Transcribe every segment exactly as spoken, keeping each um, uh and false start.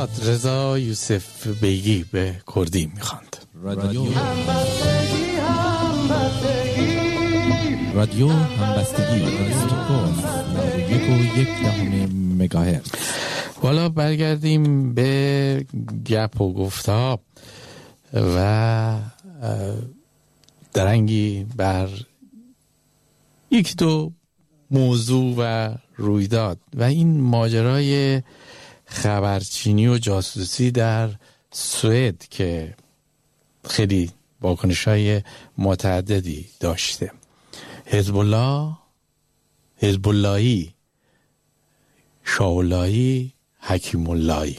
استاد رضا یوسف بیگی به کردی میخواند. رادیو همبستگی رادیو همبستگی یک و یک دهم مگاهرتز. حالا برگردیم به گپ و گفت‌ها و درنگی بر یک دو موضوع و رویداد و این ماجرای خبرچینی و جاسوسی در سوئد که خیلی واکنش‌های متعددی داشته. حزب الله، حزب اللهی، شاولایی، حکیم اللهی.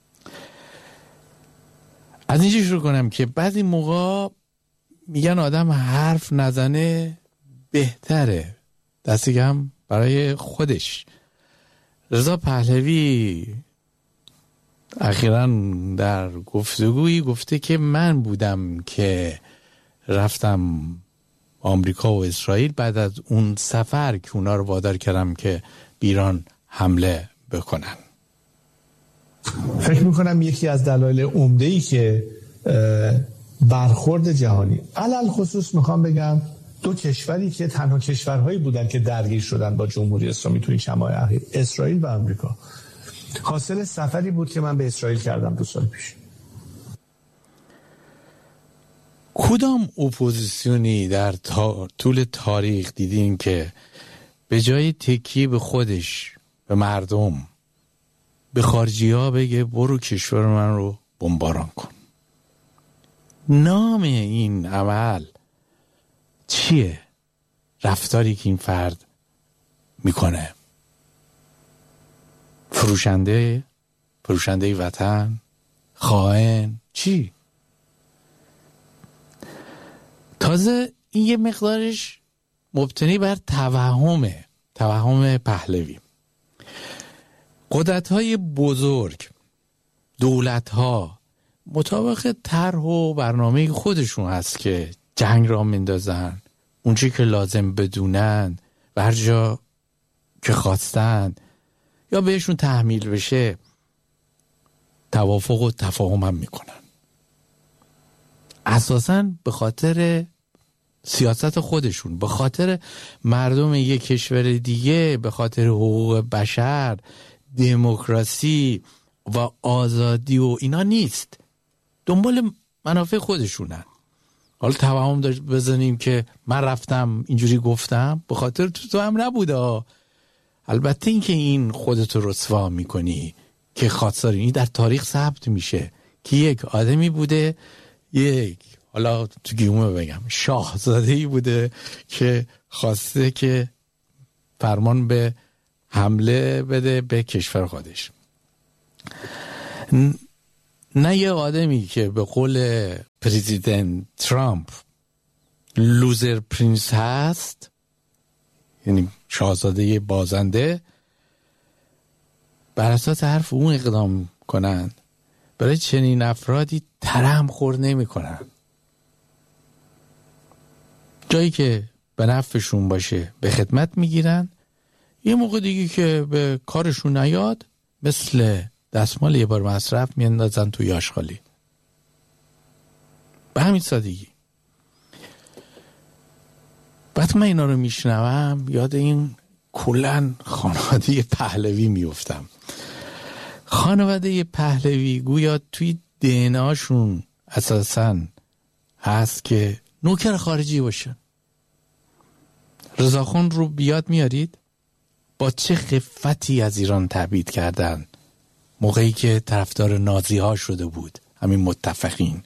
از اینجا شروع کنم که بعضی موقع میگن آدم حرف نزنه بهتره، دستی کم برای خودش. رضا پهلوی اخیراً در گفتگویی گفته که من بودم که رفتم آمریکا و اسرائیل بعد از اون سفر که اونا رو وادار کردم که ایران حمله بکنن. فکر میکنم یکی از دلایل عمده‌ای که برخورد جهانی، علل خصوص میخوام بگم دو کشوری که تنها کشورهایی بودن که درگیر شدن با جمهوری اسلامی توی چند ماه اخیر، اسرائیل و آمریکا، حاصل سفری بود که من به اسرائیل کردم دو سال پیش. کدام اپوزیسیونی در تا... طول تاریخ دیدین که به جای تکیه به خودش، به مردم، به خارجی ها بگه برو کشور من رو بمباران کن؟ نام این عمل چیه؟ رفتاری که این فرد میکنه، فروشنده فروشنده وطن، خائن، چی؟ تازه این یه مقدارش مبتنی بر توهمه، توهم پهلوی. قدرت‌های بزرگ، دولت‌ها مطابق طرح و برنامه خودشون هست که جنگ را مندازن، اونچه که لازم بدونن و هر جا که خواستن یا بهشون تحمیل بشه توافق و تفاهم هم میکنن. اساساً به خاطر سیاست خودشون، به خاطر مردم یک کشور دیگه، به خاطر حقوق بشر، دموکراسی و آزادی و اینا نیست، دنبال منافع خودشونن. حالا توهم بزنیم که من رفتم اینجوری گفتم، به خاطر تو تو هم نبوده. البته این که این خودتو رسوا میکنی که خواستاری، این در تاریخ ثبت میشه که یک آدمی بوده، یک حالا تو گیومه بگم شاهزاده‌ای بوده که خواسته که فرمان به حمله بده به کشور خودش. نه یه آدمی که به قول پرزیدنت ترامپ لوزر پرینس هست، یعنی شاهزاده بازنده، بر اساس حرف اون اقدام کنن. برای چنین افرادی ترحم خور نمی کنن. جایی که به نفعشون باشه به خدمت میگیرن، یه موقع دیگه که به کارشون نیاد مثل دستمال یه بار مصرف میاندازن توی آشغالی. به همین سادگی. وقتی من اینا رو میشنوم یاد این کلن خانواده پهلوی میفتم. خانواده پهلوی گویا توی دیناشون اساساً هست که نوکر خارجی باشن. رضاخان رو بیاد میارید با چه خفتی از ایران تبعید کردن موقعی که طرفدار نازی ها شده بود، همین متفقین.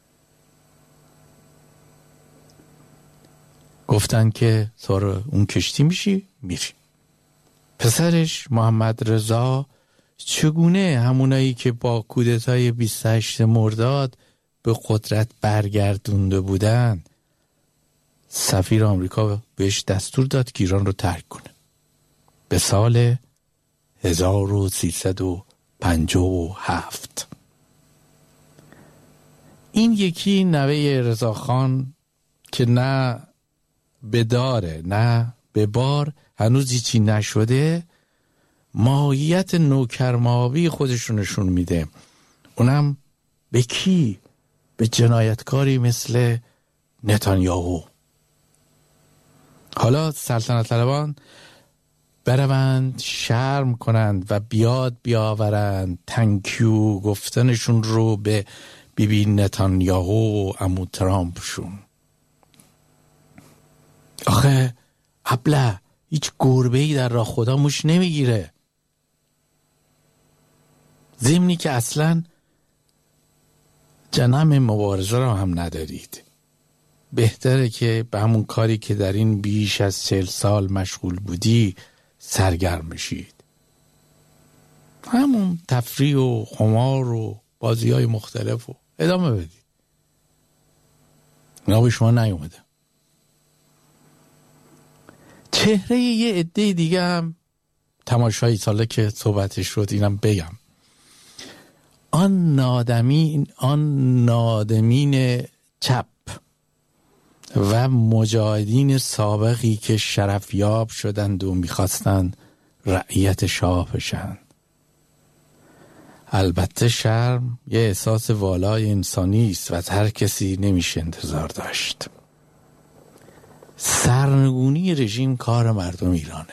گفتن که سوار اون کشتی میشی میری. پسرش محمد رضا چگونه همونایی که با کودتای بیست و هشتم مرداد به قدرت برگردونده بودن، سفیر آمریکا بهش دستور داد که ایران رو ترک کنه. به سال هزار و سیصد و پنجاه و هفت. این یکی نوه رضاخان که نه به داره نه به بار، هنوز هیچی نشده، ماهیت نوکرماوی خودشونشون میده اونم به کی؟ به جنایتکاری مثل نتانیاهو. حالا سلطنت طلبان بروند شرم کنند و بیاد بیاورند تنکیو گفتنشون رو به بی بی نتانیاهو و عمو ترامپشون. آخه ابله هیچ گربه‌ای در راه خدا موش نمیگیره. ضمنی که اصلا جنم مبارزه را هم ندارید. بهتره که به همون کاری که در این بیش از چهل سال مشغول بودی سرگرم بشید. همون تفریح و خمار و بازی های مختلف و ادامه بدید. اینا به شما نیومده. چهره یه عده دیگه هم تماشایی ساله که صحبتش شد اینم بگم. آن نادمین آن نادمین چپ و مجاهدین سابقی که شرفیاب شدند و میخواستند رعیت شاه بشن. البته شرم یه احساس والای انسانی است و از هر کسی نمیشه انتظار داشت. سرنگونی رژیم کار مردم ایرانه.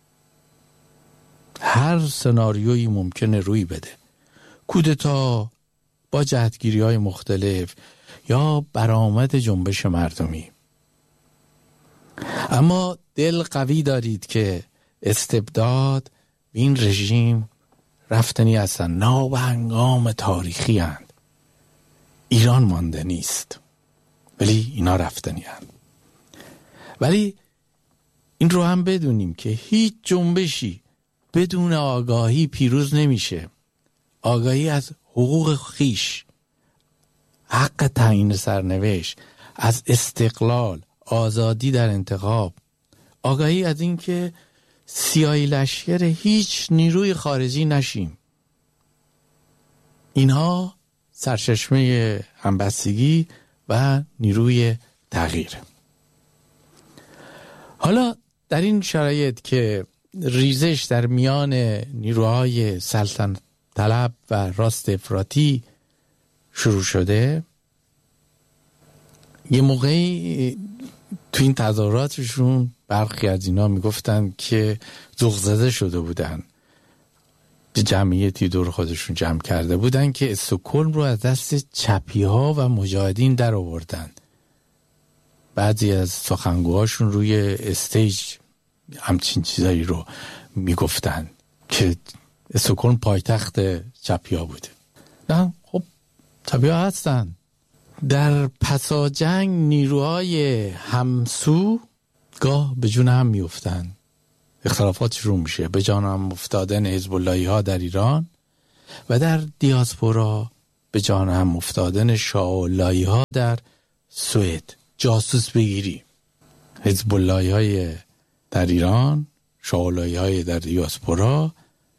هر سناریویی ممکنه روی بده. کودتا با جهتگیری های مختلف یا برآمد جنبش مردمی. اما دل قوی دارید که استبداد این رژیم رفتنی هستن، نابهنگام تاریخی هستند. ایران مانده نیست ولی اینا رفتنی هستند. ولی این رو هم بدونیم که هیچ جنبشی بدون آگاهی پیروز نمیشه. آگاهی از حقوق خیش، حق تعیین سرنوشت، از استقلال، آزادی در انتخاب، آگاهی از این که سیاهی لشکر هیچ نیروی خارجی نشیم. اینها سرچشمه همبستگی و نیروی تغییر. حالا در این شرایط که ریزش در میان نیروهای سلطنت طلب و راست افراطی شروع شده، یه موقعی تو این تظاهراتشون برخی از اینا میگفتن که ذوق زده شده بودن، جمعیتی دور خودشون جمع کرده بودن که استکهلم رو از دست چپی ها و مجاهدین در آوردن. بعضی از سخنگوهاشون روی استیج همچین چیزایی رو میگفتن که استکهلم پایتخت چپی ها بوده. نه خب چپی ها هستن. در پساجنگ نیروهای همسو گاه به جون هم میافتن، اختلافات شروع میشه. به جان هم افتادن حزب اللهی ها در ایران و در دیاسپورا به جان هم افتادن شاه اللهی ها در سوئد. جاسوس بگیری، حزب اللهی های در ایران، شاه اللهی های در دیاسپورا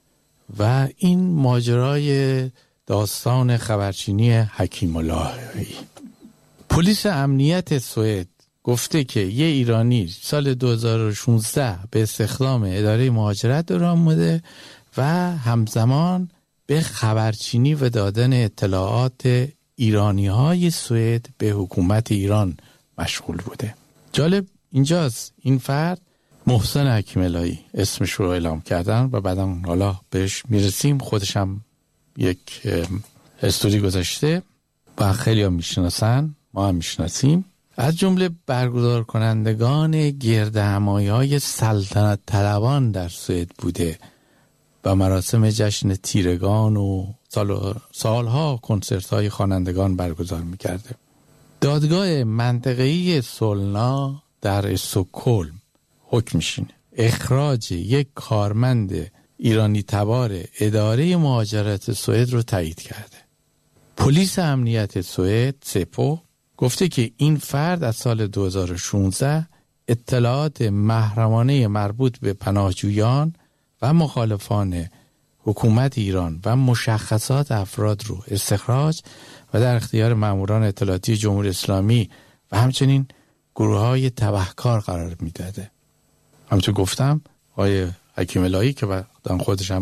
و این ماجرای داستان خبرچینی حکیم اللهی. پلیس امنیت سوئد گفته که یه ایرانی سال دو هزار و شانزده به استخدام اداره مهاجرت دور آمده و همزمان به خبرچینی و دادن اطلاعات ایرانی های سوئد به حکومت ایران مشغول بوده. جالب اینجاست این فرد محسن حکیم الهی اسمش رو اعلام کردن و بعدا حالا بهش میرسیم. خودش هم یک استوری گذاشته و خیلی هم میشناسن، ما هم میشناسیم. از جمله برگزار کنندگان گرد همایی های سلطنت طلبان در سوئد بوده و مراسم جشن تیرگان و سال سالها کنسرت های خوانندگان برگزار میکرده. دادگاه منطقه‌ای سولنا در استکهلم حکم میشینه اخراج یک کارمند ایرانی تبار اداره مهاجرت سوئد رو تایید کرده. پلیس امنیت سوئد سپو گفته که این فرد از سال دو هزار و شانزده اطلاعات محرمانه مربوط به پناهجویان و مخالفان حکومت ایران و مشخصات افراد رو استخراج و در اختیار ماموران اطلاعاتی جمهوری اسلامی و همچنین گروه‌های تبهکار قرار میداده. همچون گفتم آقای حکیم الهی که بعدن خودش هم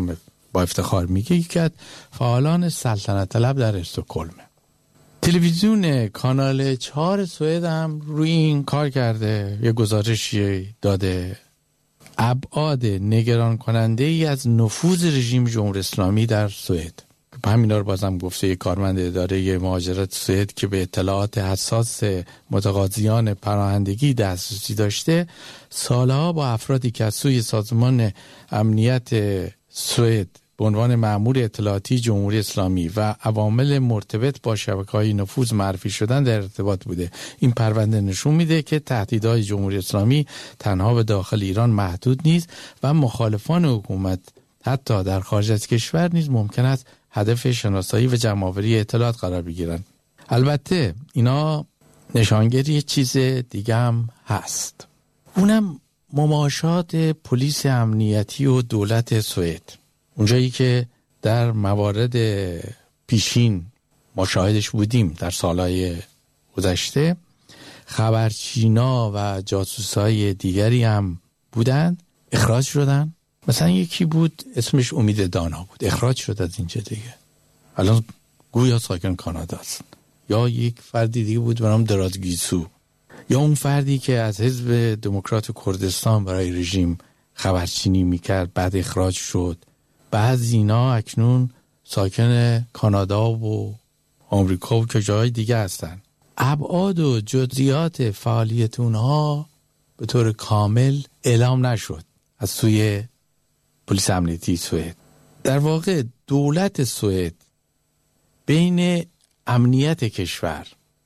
با افتخار میگه که فعالان سلطنت طلب در استکهلم. تلویزیون کانال چهار سوئد هم روی این کار کرده، یه گزارشی داده. ابعاد نگران کننده ای از نفوذ رژیم جمهوری اسلامی در سوئد. همینا رو بازم گفته یک کارمند اداره مهاجرت سوئد که به اطلاعات حساس متقاضیان پناهندگی دسترسی داشته، سالها با افرادی که از سوی سازمان امنیت سوئد به عنوان مأمور اطلاعاتی جمهوری اسلامی و عوامل مرتبط با شبکه‌های نفوذ معرفی شدن در ارتباط بوده. این پرونده نشون میده که تهدیدهای جمهوری اسلامی تنها به داخل ایران محدود نیست و مخالفان حکومت حتی در خارج از کشور نیز ممکن است هدف شناسایی و جمع‌آوری اطلاعات قرار بگیرن. البته اینا نشانگری چیز دیگه هم هست، اونم مماشات پلیس امنیتی و دولت سوئد. اونجایی که در موارد پیشین ما شاهدش بودیم در سالهای گذشته، خبرچینا و جاسوسای دیگری هم بودند اخراج شدن. مثلا یکی بود اسمش امید دانا بود، اخراج شد از اینجا دیگه، الان گویا ساکن کانادا است. یا یک فردی دیگه بود به نام درازگیسو، یا اون فردی که از حزب دموکرات کردستان برای رژیم خبرچینی میکرد بعد اخراج شد. بعضی اینا اکنون ساکن کانادا و آمریکا و که جای دیگه هستن. ابعاد و جزئیات فعالیت اونها به طور کامل اعلام نشد از سوی پلیس امنیتی سوئد. در واقع دولت سوئد بین امنیت کشور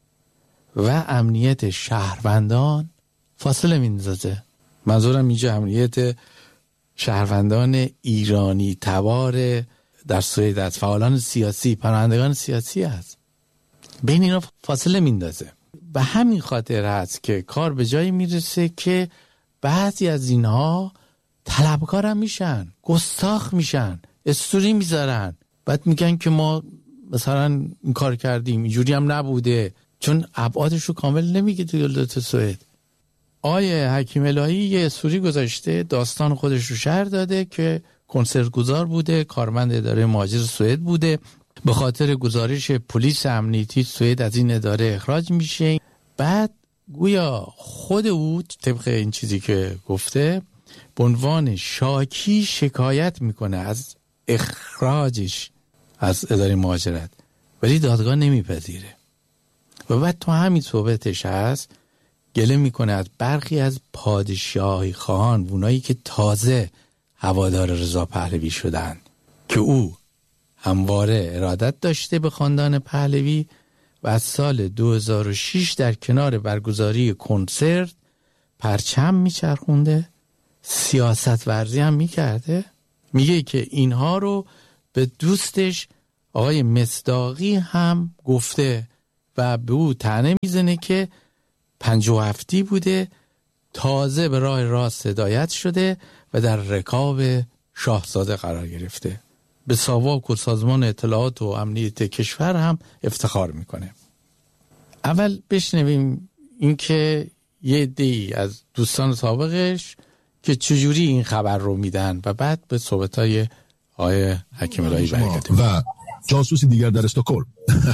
و امنیت شهروندان فاصله میندازه. منظورم اینجا امنیت شهروندان ایرانی تبار در سوئد از فعالان سیاسی، پناهندگان سیاسی هست، بین اینا فاصله میندازه. به همین خاطر هست که کار به جایی میرسه که بعضی از اینها طلبکار هم میشن، گستاخ میشن، استوری میذارن، بعد میگن که ما مثلا این کار کردیم، اینجوری هم نبوده، چون ابعادش رو کامل نمیگه دولت سوئد. آیه حکیم الهی یه استوری گذاشته، داستان خودش رو شرح داده که کنسرت گزار بوده، کارمند اداره مهاجرت سوئد بوده، به خاطر گزارش پلیس امنیتی سوئد از این اداره اخراج میشه. بعد گویا خود او طبق این چیزی که گفته به عنوان شاکی شکایت میکنه از اخراجش از اداره مهاجرت، ولی دادگاه نمیپذیره. و بعد تو همین صحبتش هست گله میکنه از برخی از پادشاهی خواهان، اونایی که تازه هوادار رضا پهلوی شدن، که او همواره ارادت داشته به خاندان پهلوی و از سال دو هزار و شش در کنار برگزاری کنسرت پرچم میچرخونده، سیاست ورزی هم میکرده. میگه که اینها رو به دوستش آقای مصداقی هم گفته و به او طعنه میزنه که پنجاه و هفتی بوده، تازه به راه راست هدایت شده و در رکاب شاهزاده قرار گرفته. به ساواک و سازمان اطلاعات و امنیت کشور هم افتخار میکنه. اول بشنویم این که یه عده‌ای از دوستان سابقش که چجوری این خبر رو میدن و بعد به صحبت‌های آقای حکیم الهی برگردیم. و جاسوسی دیگر در استکهلم.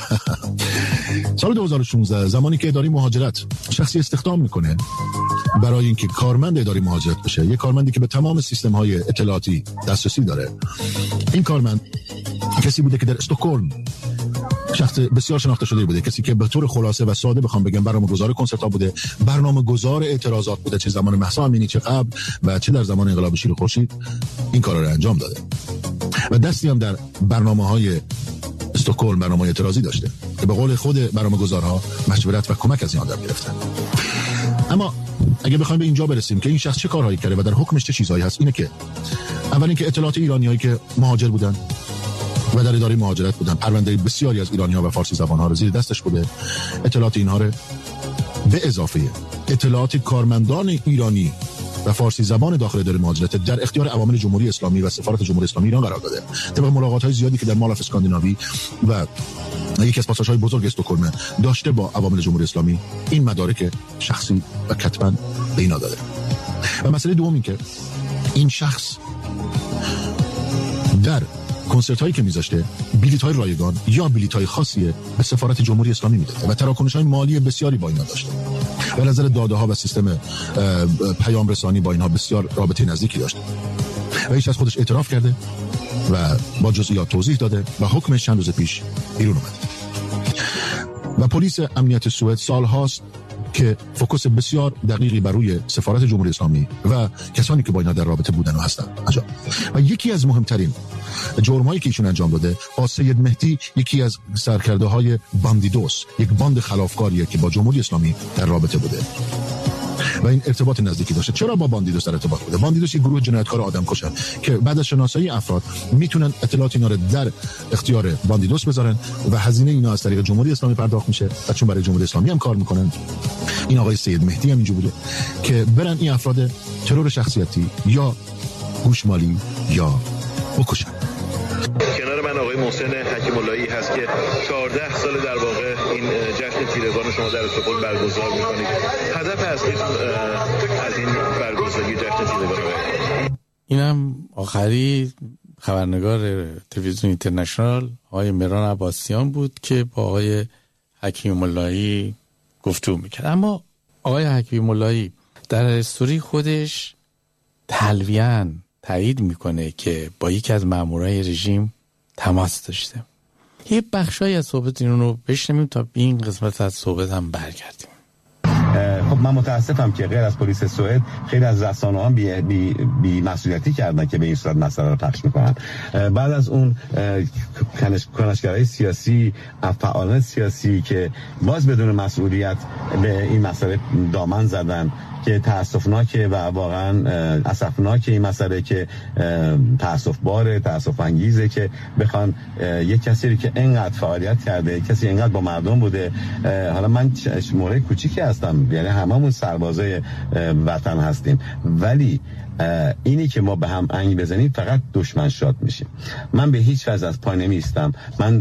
سال دو هزار و شانزده زمانی که اداره مهاجرت شخصی استخدام میکنه برای اینکه کارمند اداره مهاجرت بشه، یه کارمندی که به تمام سیستم های اطلاعاتی دسترسی داره، این کارمند کسی بوده که در استکهلم شخص بسیار شناخته شده بوده، کسی که به طور خلاصه و ساده بخوام بگم برنامه‌گذار کنسرت ها بوده، برنامه‌گذار اعتراضات بوده، چه زمان مهسا امینی چه قبل و چه در زمان انقلاب شیر خورشید این کارا رو انجام داده و دستی هم در برنامه‌های استکهلم برنامه اعتراضی داشته که به قول خود برنامه‌گذارها مشورت و کمک از این آدم گرفتن. اما اگه بخوایم به اینجا برسیم که این شخص چه کارهایی کرده و در حکمش چه چیزهایی هست، اینه که اول اینکه اطلاعات ایرانیایی که مهاجر بودن و در اداره مهاجرت بودن، پرونده بسیاری از ایرانی‌ها و فارسی زبان‌ها رو زیر دستش بوده. اطلاعات اینها رو به اضافه اطلاعات کارمندان ایرانی و فارسی زبان داخل اداره مهاجرت در اختیار عوامل جمهوری اسلامی و سفارت جمهوری اسلامی ایران قرار داده. طبق ملاقات‌های زیادی که در مال اف اسکاندیناوی و یکی از پاساژهای بزرگ استکهلم داشته با عوامل جمهوری اسلامی، این مدارک شخصی و کتباً به اینا داده. و مسئله دوم این که این شخص در کنسرت هایی که میذاشته بلیط های رایگان یا بلیط های خاصی به سفارت جمهوری اسلامی میداده و تراکنش های مالی بسیاری با اینا داشته. به نظر داده ها و سیستم پیام رسانی با اینها بسیار رابطه نزدیکی داشته و هیچ از خودش اعتراف کرده و با جزئیات توضیح داده و حکمش چند روز پیش بیرون اومد. و پلیس امنیت سوئد سال هاست که فوکوس بسیار دقیقی بر روی سفارت جمهوری اسلامی و کسانی که با اینا در رابطه بودن و هستن عجب. و یکی از مهمترین جرمایی که ایشون انجام داده با سید مهدی یکی از سرکرده های باندیدوس، یک باند خلافکاریه که با جمهوری اسلامی در رابطه بوده و این ارتباط نزدیکی داشته. چرا با باندیدوس در ارتباط بوده؟ باندیدوس یک گروه جنایتکار آدمکشن که بعد از شناسایی افراد میتونن اطلاعات اینا رو در اختیار باندیدوس بذارن و هزینه اینا از طریق جمهوری اسلامی پرداخت میشه و چون برای جمهوری اسلامی هم کار میکنن، این آقای سید مهدی هم اینجا بوده که برن این افراد ترور شخصیتی یا گوشمالی یا بکشن. کنار من آقای محسن حکیم اللهی هست که چهارده سال در واقع این جشن تیرگان شما در استکهلم برگزار می‌کنید. هدف اصلی از این برگزاری جشن تیرگان اینم آخری خبرنگار تلویزیون اینترنشنال آقای مهران عباسیان بود که با آقای حکیم اللهی گفتگو می‌کرد. اما آقای حکیم اللهی در استوری خودش تلویحاً تایید میکنه که با یکی از مامورای رژیم تماس داشته. یه بخشایی از صحبت این رو بشنویم تا این قسمت از صحبت هم برگردیم. خب من متاسفم که غیر از پلیس سوئد خیلی از رسانه‌ها بی بی بی مسئولیتی کردن که به این صورت مسئله رو پخش میکنن. بعد از اون کنشگرای سیاسی، فعالان سیاسی که باز بدون مسئولیت به این مسئله دامن زدن که تأسفناکه و واقعا اسفناکه این مسئله که تأسف باره، تأسف انگیزه که بخوان یک کسی که اینقدر فعالیت کرده، کسی اینقدر با مردم بوده. حالا من مورد کوچیکی هستم، یعنی هممون سربازای وطن هستیم، ولی اینی که ما به هم انگ بزنیم فقط دشمن شاد میشیم. من به هیچ وجه از پای نمیستم. من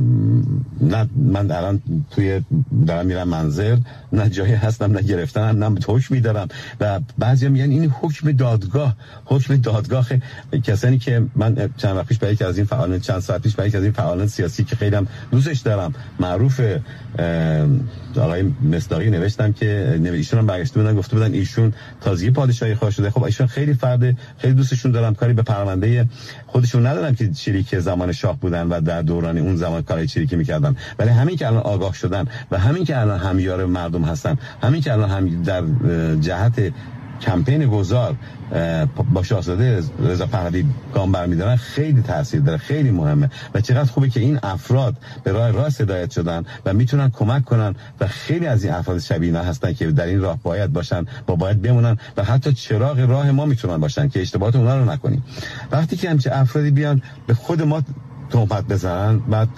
نه من الان توی دارم میرم منزل، نه جایی هستم، نه گرفتنم، نه حکم میدارم و بعضیا میگن این حکم دادگاه، حکم دادگاه. کسانی که من چند وقت پیش برای یکی از این فعالان چند ساعت پیش برای یکی از این فعالان سیاسی که خیلی هم دوستش دارم، معروف آقای مصداقی نوشتم که ایشون هم برگشته بودن گفته بودن ایشون تازگی پادشاهی خواه شده. خب ایشون خیلی فرد خیلی دوستشون دارم، کاری به پرونده خودشون ندارم که چریک زمان شاه بودن و در دوران اون زمان کاری چریکی میکردن، ولی همین که الان آگاه شدن و همین که الان همیار مردم هستن، همین که الان هم در جهت کمپین گذار با شاهزاده رضا پهلوی گام برمی‌دارن خیلی تاثیر داره، خیلی مهمه و چقدر خوبه که این افراد به راه راست هدایت شدن و میتونن کمک کنن و خیلی از این افراد شبیه اینا هستن که در این راه باید باشن، با باید بمونن و حتی چراغ راه ما میتونن باشن که اشتباهات اونا رو نکنیم. وقتی که همچه افرادی بیان به خود ما تهمت بزنن، بعد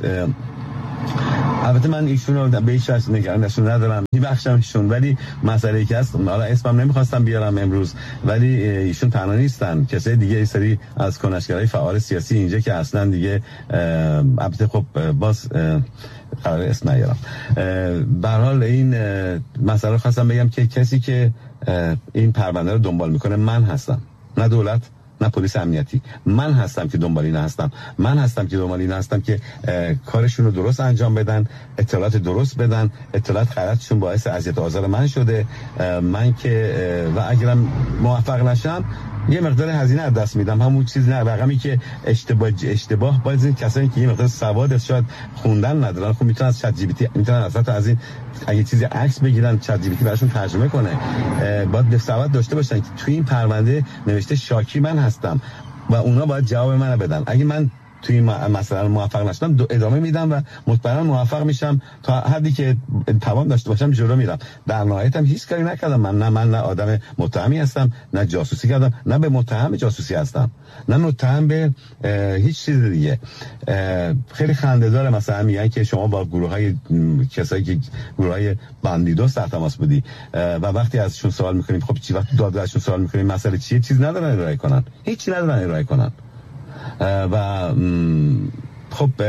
البته من ایشون رو به هیچ وجه نگرانشون ندارم، میبخشم ایشون، ولی مسئله که هست، حالا اسمم نمیخواستم بیارم امروز، ولی ایشون تنها نیستن، کسای دیگه این سری از کنشگرای فعال سیاسی اینجا که اصلا دیگه البته خب باز قرار اسم نیارم. به هر حال این مسئله خواستم بگم که کسی که این پرونده رو دنبال میکنه من هستم، نه دولت، نه پلیس امنیتی. من هستم که دنبال اینا هستم، من هستم که دنبال اینا هستم که کارشون رو درست انجام بدن، اطلاعات درست بدن. اطلاعات غلطشون باعث اذیت و آزار من شده، من که و اگرم موفق نشم یه مقدار هزینه از دست میدم، همون چیز نه رقمی که اشتباه اشتباه باز این کسانی که یه مقدار سواد شاید خوندن ندارن، خب میتونن از چت جی پی تی میتونن اصلا از این اگه چیزی عکس بگیرن چت جی پی تی براشون ترجمه کنه. باید سواد داشته باشن که توی این پرونده نوشته شاکی من هستم و اونا باید جواب منو بدن. اگه من توی این مسئله موفق نشدم ادامه میدم و مطمئنا موفق میشم، تا حدی که توان داشته باشم جلو میرم. در نهایت هم هیچ کاری نکردم، من نه من نه آدم متهمی هستم، نه جاسوسی کردم، نه به متهم جاسوسی هستم، نه متهم به هیچ چیز دیگه. خیلی خنده داره مثلا میگن که شما با گروهای کسایی که گروهای باندیدوس در تماس بودی و وقتی ازشون سوال میکنیم خب چی وقت دادگاهشون سوال میکنیم مسئله چیه، چیز ندارن ارائه کنن، هیچ چیزی ندارن ارائه کنن. و خب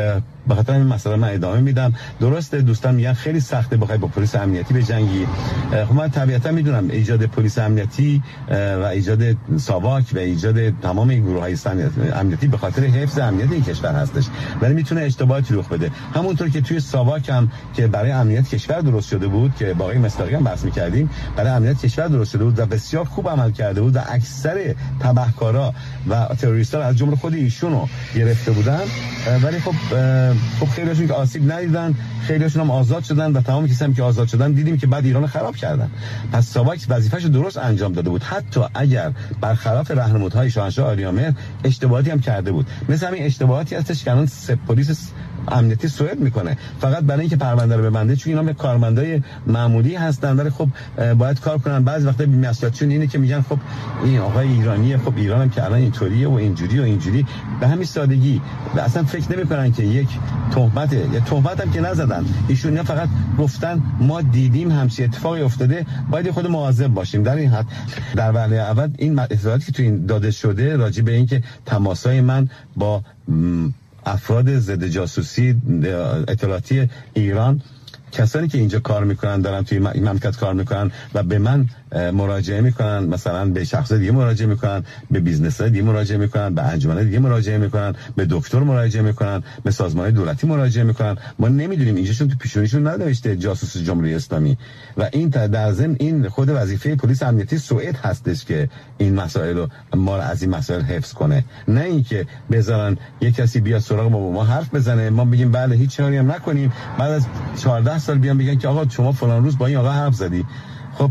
به خاطر این مسئله من ادامه میدم. درسته دوستان میگن خیلی سخته بخوای با پلیس امنیتی بجنگی. خب من طبیعتا میدونم ایجاد پلیس امنیتی و ایجاد ساواک و ایجاد تمام این گروه‌های امنیتی به خاطر حفظ امنیت این کشور هستش، ولی میتونه اشتباهاتی رخ بده. همونطور که توی ساواک هم که برای امنیت کشور درست شده بود که با آقای مصداقی هم بحث می‌کردیم، برای امنیت کشور درست شده بود و بسیار خوب عمل کرده بود و اکثر تبهکارا و تروریست‌ها از جمله خود ایشونو گرفته بودن، ولی خب خب خیلیشون که آسیب ندیدن، خیلیشون هم آزاد شدن و تمام کسایی که آزاد شدن دیدیم که بعد ایران خراب کردن. پس ساواک وظیفه‌شو درست انجام داده بود، حتی اگر برخلاف راهنمودهای شاهنشاه آریامهر اشتباهاتی هم کرده بود. مثل همین اشتباهاتی هستش که الان پلیس امنیتی سوئد میکنه فقط برای اینکه پرونده رو ببنده، چون اینا کارمندای معمولی هستن ولی خب باید کار کنن. بعضی وقتا بی‌مسئولیتشون اینه که میگن خب این آقای ایرانیه، خب ایرانم که الان اینطوریه و اینجوری و اینجوری، به همین سادگی و اصلا فکر نمیکنن که یک تهمت یا تهمت هم که نزدن ایشون، نه فقط گفتن ما دیدیم همچین اتفاقی افتاده، باید خود مواظب باشیم. در این حد در وهله اول این اطلاعاتی که تو این داده شده راجع به اینکه تماسای من با افراد ضد جاسوسی اطلاعاتی ایران، کسانی که اینجا کار میکنن، دارن توی این مملکت کار میکنن و به من مراجعه میکنن، مثلا به شخص دیگه مراجعه میکنن، به بیزنس‌های دیگه مراجعه میکنن، به انجمن دیگه مراجعه میکنن، به دکتر مراجعه میکنن، به سازمان دولتی مراجعه میکنن. ما نمیدونیم اینجاشون تو پیشونیشون ننوشته جاسوس جمهوری اسلامی و این در ضمن این خود وظیفه پلیس امنیتی سوئد هستش که این مسائل رو ما رو از این مسائل حفظ کنه، نه اینکه بذارن یک کسی بیاد سراغ ما با ما حرف بزنه، ما بگیم بله هیچ کاری هم نکنیم، بعد از چهارده سال بیان بگن که آقا شما فلان روز با این آقا حرف زدی. خب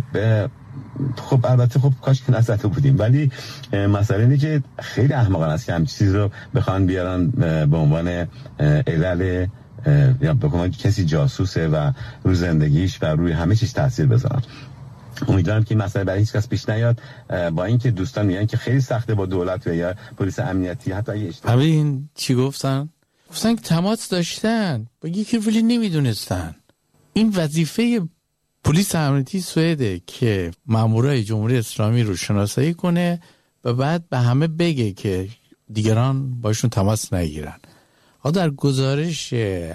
خب البته خب کاش که نزده بودیم، ولی مسئله اینه که خیلی احمقانه است که همین چیز رو بخوان بیارن به عنوان علل یا بگم کسی جاسوسه و روی زندگیش و روی همه چیز تاثیر بذارن. امیدوارم که این مسئله برای هیچ کس پیش نیاد، با اینکه دوستان میگن که خیلی سخته با دولت و یا پلیس امنیتی حتی اگه اشتباه. همین چی گفتن؟ گفتن که تماس داشتن با یکی ولی نمیدونستن. این وظیفه پلیس امنیتی سوئده که مامورای جمهوری اسلامی رو شناسایی کنه و بعد به همه بگه که دیگران باشون تماس نگیرن. ها در گزارش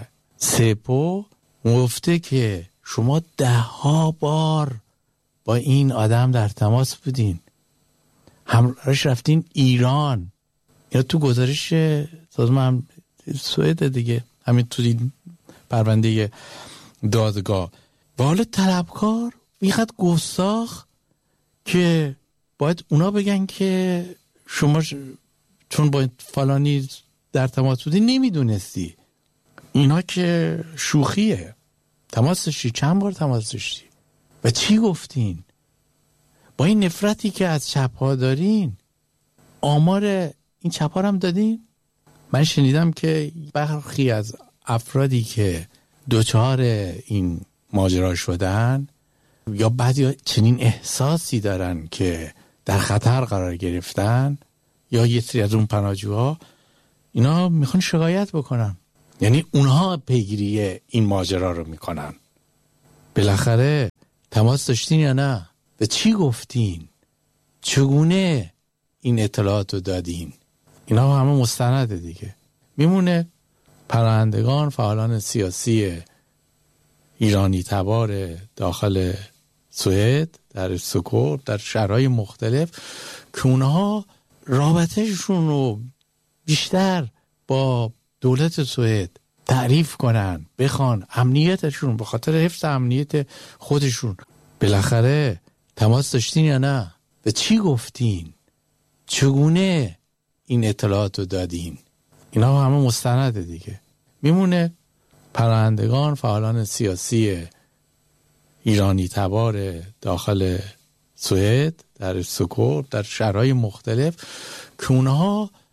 سپو گفته که شما ده ها بار با این آدم در تماس بودین، همراهش رفتین ایران. یا تو گزارش سازمان سوئد دیگه، همین تو این پرونده دادگاه. و حالا طلبکار بیخد گستاخ که باید اونا بگن که شما چون با فلانی در تماس بودی نمیدونستی. اینا که شوخیه. تماس داشتی؟ چند بار تماس داشتی؟ و چی گفتین؟ با این نفرتی که از چپ‌ها دارین آمار این چپ‌ها هم دادین؟ من شنیدم که برخی از افرادی که دوچار این ماجرا شدن یا بعضی چنین احساسی دارن که در خطر قرار گرفتن یا یه سری از اون پناهجوها، اینا میخوان شکایت بکنن. یعنی اونها پیگیری این ماجرا رو میکنن. بالاخره تماس داشتین یا نه؟ به چی گفتین؟ چگونه این اطلاعات رو دادین؟ اینا همه مستنده دیگه. میمونه پناهندگان، فعالان سیاسی ایرانی تبار داخل سوئد، در استکهلم، در شهرهای مختلف که اونها رابطهشون رو بیشتر با دولت سوئد تعریف کنن، بخوان امنیتشون، به خاطر حفظ امنیت خودشون. بالاخره تماس داشتین یا نه؟ به چی گفتین؟ چگونه این اطلاعات رو دادین؟ اینا همه مستنده دیگه. میمونه پناهندگان، فعالان سیاسی ایرانی تبار داخل سوئد، در استکهلم، در شهرهای مختلف که اونها